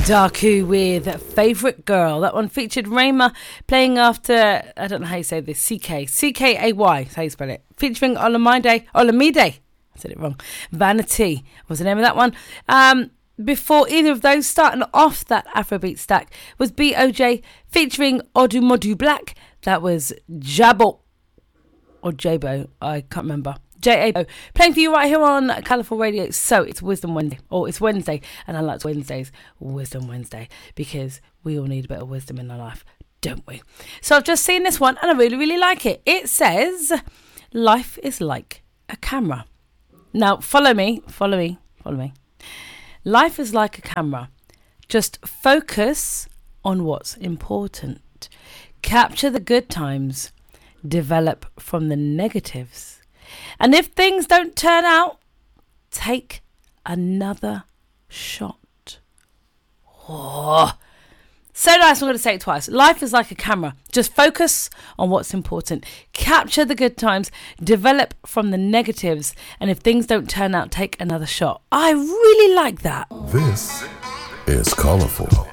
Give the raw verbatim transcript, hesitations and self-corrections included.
Darku with Favourite Girl. That one featured Rayma playing after, I don't know how you say this, C K. C K A Y, that's how you spell it. Featuring Olamide, Olamide, I said it wrong. Vanity was the name of that one. Um, before either of those, starting off that Afrobeat stack was B O J featuring Odumodu Black. That was Jabo, or Jabo, I can't remember. J A O, playing for you right here on Colourful Radio. So it's Wisdom Wednesday, or it's Wednesday, and I like Wednesdays, Wisdom Wednesday, because we all need a bit of wisdom in our life, don't we? So I've just seen this one, and I really, really like it. It says, life is like a camera. Now, follow me, follow me, follow me. Life is like a camera. Just focus on what's important. Capture the good times. Develop from the negatives. And if things don't turn out, take another shot. Oh, so nice. I'm going to say it twice. Life is like a camera. Just focus on what's important. Capture the good times. Develop from the negatives. And if things don't turn out, take another shot. I really like that. This is Colourful.